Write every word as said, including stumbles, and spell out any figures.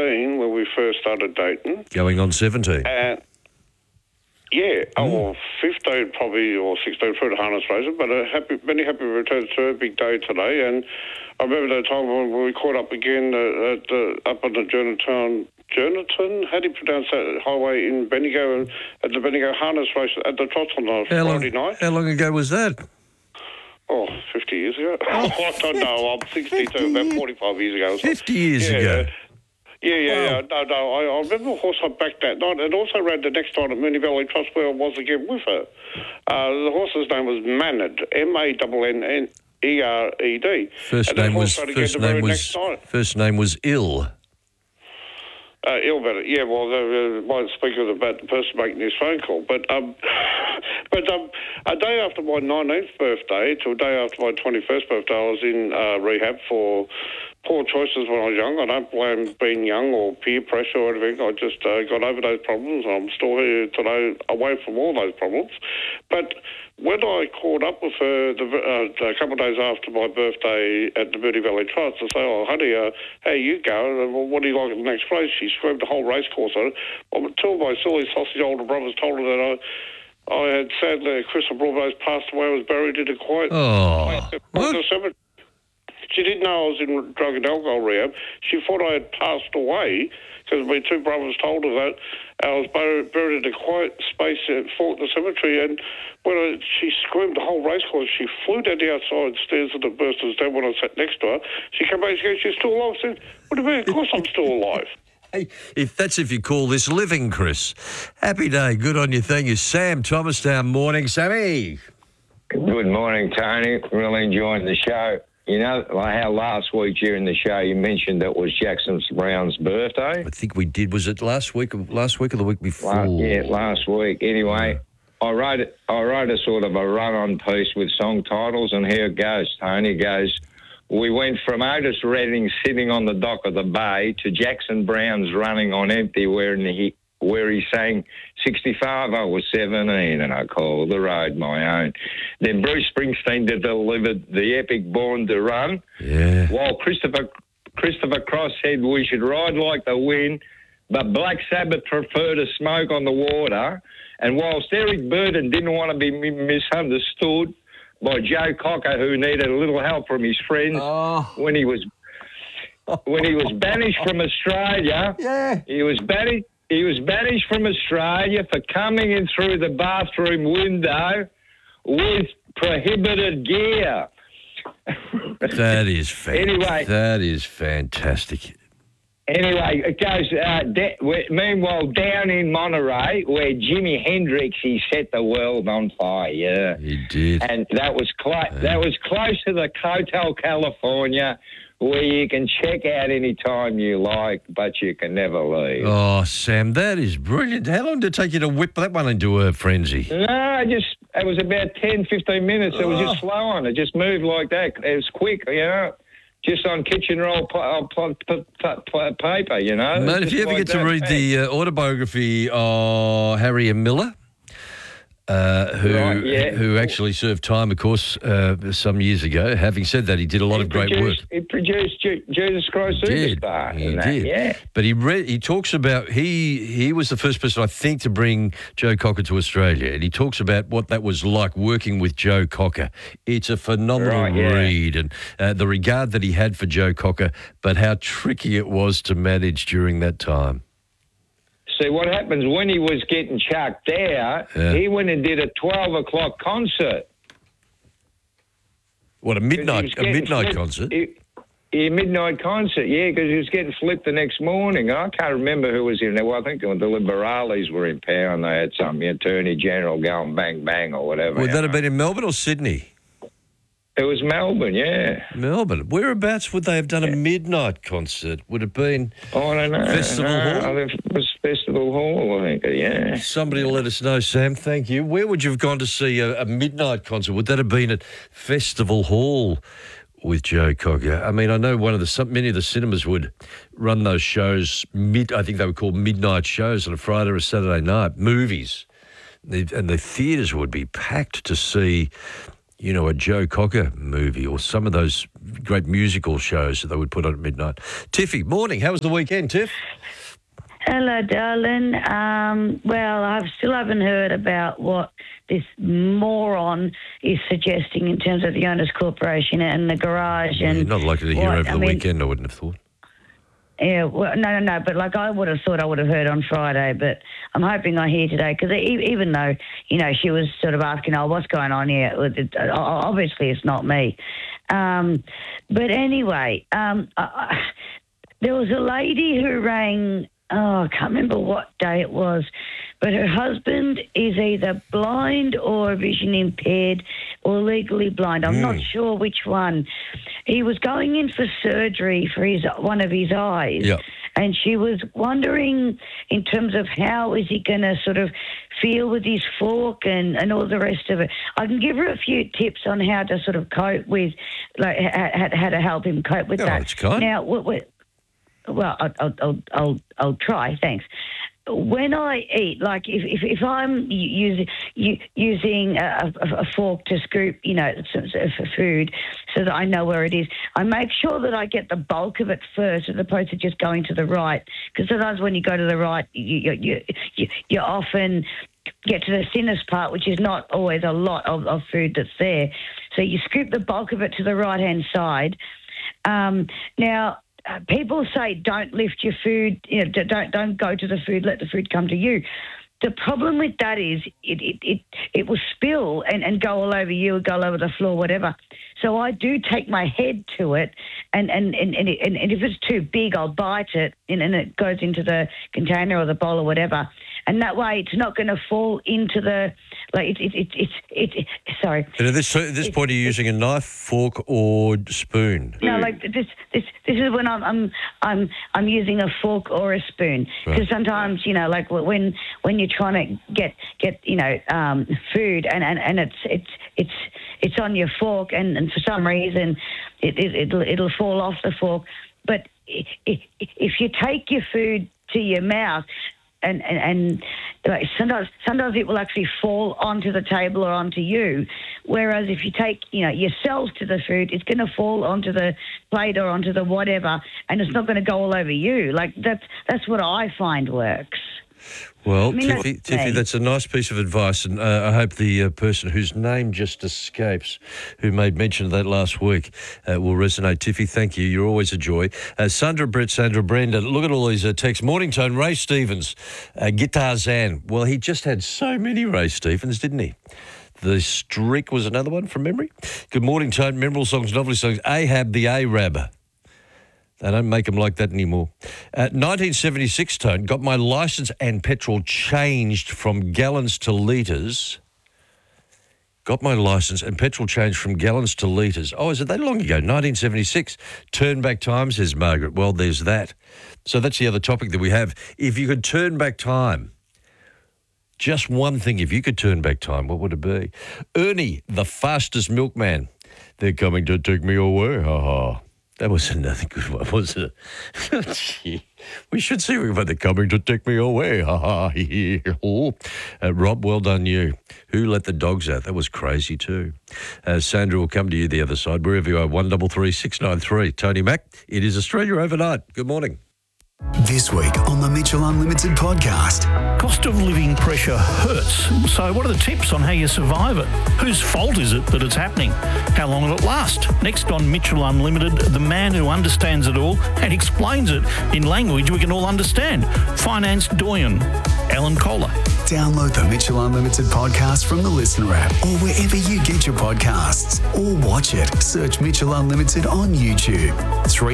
sixteen when we first started dating. Going on seventeen. And yeah, oh, well, fifteen probably, or sixteen for the harness racing, but a happy, many happy returns to a big day today. And I remember that time when we caught up again uh, at the, up on the Journatown, Journeton, how do you pronounce that highway in Bendigo, and at the Bendigo harness race at the Trots on the how Friday long, night. How long ago was that? Oh, fifty years ago. Oh, I don't know, I'm sixty-two, about forty-five years ago. So. fifty years yeah, ago. Yeah, yeah, Wow. yeah. No, no, I, I remember the horse I backed that night, and also ran the next time at Moonee Valley Trust where I was again with her. Uh, the horse's name was Maned, M A N N E R E D. First and that name horse was ran again first the name very was next night. first name was Ill. Uh, ill better, yeah. Well, I might speak about the person making this phone call, but um, but um, a day after my nineteenth birthday to a day after my twenty-first birthday, I was in uh, rehab for poor choices when I was young. I don't blame being young or peer pressure or anything. I just uh, got over those problems. I'm still here today, away from all those problems. But when I caught up with her the, uh, a couple of days after my birthday at the Moonee Valley Trust, I say, "Oh, honey, uh, how you go? Well, what do you like at the next race?" She screamed the whole race course on it. Well, two of my silly sausage older brothers told her that I, I had sadly, Crystal Broadbase passed away. I was buried in a quiet Oh, place. what? She didn't know I was in drug and alcohol rehab. She thought I had passed away because my two brothers told her that. I was buried, buried in a quiet space at Faulkner Cemetery, and when I, she screamed the whole race course, she flew down the outside stairs of the Bursters down when I sat next to her. She came back and she goes, "You're still alive?" I said, "What do you mean? Of course I'm still alive." Hey, if that's if you call this living, Chris. Happy day. Good on you. Thank you. Sam Thomastown. Morning, Sammy. Good morning, Tony. Really enjoying the show. You know, like how last week during the show you mentioned that was Jackson Brown's birthday? I think we did. Was it last week? Last week or the week before? La- yeah, last week. Anyway, yeah. I wrote I wrote a sort of a run-on piece with song titles, and here it goes, Tony. It goes, we went from Otis Redding sitting on the dock of the bay to Jackson Brown's running on empty where he, where he sang sixty-five, I was seventeen, and I called the road my own. Then Bruce Springsteen delivered the epic Born to Run, Yeah. while Christopher Christopher Cross said we should ride like the wind, but Black Sabbath prefer to smoke on the water. And whilst Eric Burden didn't want to be misunderstood by Joe Cocker, who needed a little help from his friends Oh. when he was when he was banished from Australia, Yeah. he was banished. He was banished from Australia for coming in through the bathroom window with prohibited gear. That is fantastic. Anyway. That is fantastic. Anyway, it goes. Uh, da- we- meanwhile, down in Monterey, where Jimi Hendrix he set the world on fire, yeah, He did. and that was close. That was close to the Hotel California, where you can check out any time you like, but you can never leave. Oh, Sam, that is brilliant. How long did it take you to whip that one into a frenzy? No, just it was about ten, fifteen minutes. It was Oh. just slow on. It just moved like that. It was quick, you know. Just on kitchen roll pa- pa- pa- pa- pa- paper, you know. Mate, if Just you ever like get to that. read Hey. the uh, autobiography of Harry M. Miller, uh, who Right, yeah. who actually served time, of course, uh, some years ago. Having said that, he did a lot He of great produced, work. He produced Ju- Jesus Christ He did. Superstar. He and that, did. Yeah. But he read, he talks about he he was the first person I think to bring Joe Cocker to Australia, and he talks about what that was like working with Joe Cocker. It's a phenomenal Right, yeah. read, and uh, the regard that he had for Joe Cocker, but how tricky it was to manage during that time. See, what happens when he was getting chucked out, Yeah. he went and did a twelve o'clock concert. What a He was midnight a getting midnight flipped- concert. He, yeah, midnight concert, yeah, because he was getting flipped the next morning. I can't remember who was in there. Well, I think the Liberales were in power, and they had some the Attorney General going bang, bang, or whatever. Would you that have know. been in Melbourne or Sydney? It was Melbourne, yeah. Melbourne. Whereabouts would they have done a midnight concert? Would it been Oh, I don't know. Festival no, Hall? I think it was Festival Hall, I think, yeah. somebody will let us know, Sam? Thank you. Where would you have gone to see a, a midnight concert? Would that have been at Festival Hall with Joe Cocker? I mean, I know one of the some, many of the cinemas would run those shows mid. I think they were called midnight shows on a Friday or a Saturday night. Movies, The- and the theatres would be packed to see. you know, a Joe Cocker movie or some of those great musical shows that they would put on at midnight. Tiffy, morning. How was the weekend, Tiff? Hello, darling. Um, well, I still haven't heard about what this moron is suggesting in terms of the Owners Corporation and the garage. Well, and you're not likely to hear what, over I the mean, weekend, I wouldn't have thought. Yeah, well, no, no, no, but like I would have thought I would have heard on Friday, but I'm hoping I hear today because even though, you know, she was sort of asking, oh, what's going on here? It, obviously it's not me. Um, but anyway, um, I, there was a lady who rang, oh, I can't remember what day it was, but her husband is either blind or vision impaired or legally blind. I'm mm. not sure which one. He was going in for surgery for his one of his eyes. Yep. And she was wondering in terms of how is he going to sort of feel with his fork and, and all the rest of it. I can give her a few tips on how to sort of cope with, like how, how to help him cope with oh, that. That's kind. Now, what, what, well, I'll, I'll, I'll, I'll, I'll try, thanks. When I eat, like if, if, if I'm using using a, a fork to scoop, you know, for food, so that I know where it is, I make sure that I get the bulk of it first, as opposed to just going to the right. Because sometimes when you go to the right, you you you, you often get to the thinnest part, which is not always a lot of, of food that's there. So you scoop the bulk of it to the right hand side. Um, now. Uh, people say don't lift your food, you know, don't don't go to the food, let the food come to you. The problem with that is it it it, it will spill and, and go all over you, go all over the floor, whatever. So I do take my head to it, and and, and, and, it, and, and if it's too big, I'll bite it, and, and it goes into the container or the bowl or whatever. And that way it's not going to fall into the, like, it's, it, it, it's, it, it, sorry. And at this, at this it, point, are you using a knife, fork or spoon? No, like this, this, this is when I'm, I'm, I'm, I'm using a fork or a spoon. Because right. sometimes, you know, like when, when you're trying to get, get, you know, um, food and, and, and it's, it's, it's, it's on your fork and, and for some reason it, it, it'll, it'll fall off the fork. But if you take your food to your mouth, And, and, and like sometimes sometimes it will actually fall onto the table or onto you, whereas if you take, you know, yourself to the food, it's going to fall onto the plate or onto the whatever, and it's not going to go all over you. Like that's that's what I find works. Well, I mean, Tiffy, that's, Tiffy, that's a nice piece of advice, and uh, I hope the uh, person whose name just escapes, who made mention of that last week, uh, will resonate. Tiffy, thank you. You're always a joy. Uh, Sandra, Brett, Sandra, Brenda, look at all these uh, texts. Morning Tone, Ray Stevens, uh, Guitar Zan. Well, he just had so many Ray Stevens, didn't he? The Streak was another one from memory. Good morning, Tone. Memorable songs, novelty songs. Ahab the Arab. They don't make them like that anymore. Uh, nineteen seventy-six, Tone, got my licence and petrol changed from gallons to litres. Got my licence and petrol changed from gallons to litres. Oh, is it that long ago? nineteen seventy-six. Turn back time, says Margaret. Well, there's that. So that's the other topic that we have. If you could turn back time, just one thing, if you could turn back time, what would it be? Ernie, the fastest milkman. They're coming to take me away, ha-ha. That was another good one, wasn't it? Gee, we should see if they're coming to take me away. Ha ha. Oh. Uh, Rob, well done you. Who let the dogs out? That was crazy too. Uh, Sandra will come to you the other side, wherever you are, one three three, six nine three. Tony Mack, it is Australia Overnight. Good morning. This week on the Mitchell Unlimited podcast. Cost of living pressure hurts. So what are the tips on how you survive it? Whose fault is it that it's happening? How long will it last? Next on Mitchell Unlimited, the man who understands it all and explains it in language we can all understand. Finance doyen, Alan Kohler. Download the Mitchell Unlimited podcast from the Listener app or wherever you get your podcasts. Or watch it. Search Mitchell Unlimited on YouTube. Three